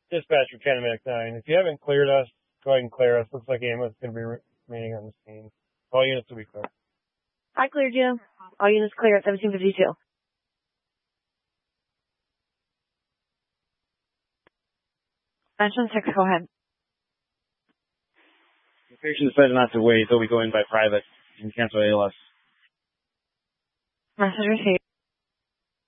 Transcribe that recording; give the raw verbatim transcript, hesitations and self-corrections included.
Dispatcher, Canamac nine. If you haven't cleared us, go ahead and clear us. Looks like ambulance is going to be remaining on the scene. All units will be clear. I cleared you. All units clear at seventeen fifty-two. Mention six, go ahead. The patient decided not to wait, so we go in by private and cancel A L S. Message received.